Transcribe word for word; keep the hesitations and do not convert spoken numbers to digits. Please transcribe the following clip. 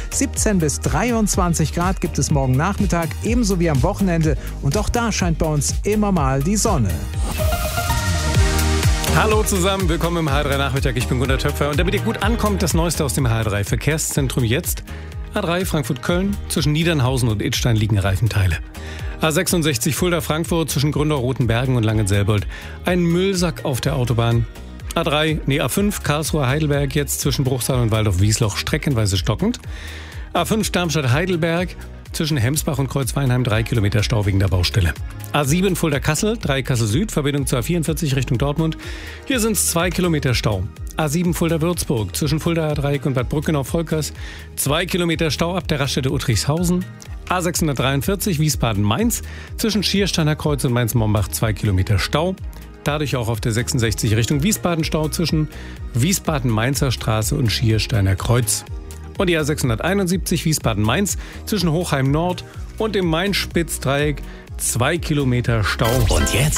siebzehn bis dreiundzwanzig Grad gibt es morgen Nachmittag, ebenso wie am Wochenende. Und auch da scheint bei uns immer mal die Sonne. Hallo zusammen, willkommen im H drei Nachmittag. Ich bin Gunnar Töpfer. Und damit ihr gut ankommt, das Neueste aus dem H drei Verkehrszentrum jetzt. A drei Frankfurt-Köln, zwischen Niedernhausen und Idstein liegen Reifenteile. A sechsundsechzig Fulda-Frankfurt, zwischen Gründau-Rotenbergen und Langenselbold. Ein Müllsack auf der Autobahn. A drei, nee, A fünf Karlsruhe-Heidelberg, jetzt zwischen Bruchsal und Waldorf-Wiesloch streckenweise stockend. A fünf Darmstadt-Heidelberg, zwischen Hemsbach und Kreuzweinheim drei Kilometer Stau wegen der Baustelle. A sieben Fulda-Kassel, drei Kassel Süd, Verbindung zur A vierundvierzig Richtung Dortmund. Hier sind es zwei Kilometer Stau. A sieben Fulda-Würzburg, zwischen Fulda-Dreieck und Bad Brückenau-Volkers, zwei Kilometer Stau ab der Raststätte Uttrichshausen. A sechshundertdreiundvierzig Wiesbaden-Mainz, zwischen Schiersteiner Kreuz und Mainz-Mombach zwei Kilometer Stau. Dadurch auch auf der sechsundsechzig Richtung Wiesbaden Stau zwischen Wiesbaden-Mainzer Straße und Schiersteiner Kreuz. Und die A sechshunderteinundsiebzig Wiesbaden-Mainz zwischen Hochheim Nord und dem Main-Spitz-Dreieck zwei Kilometer Stau. Und jetzt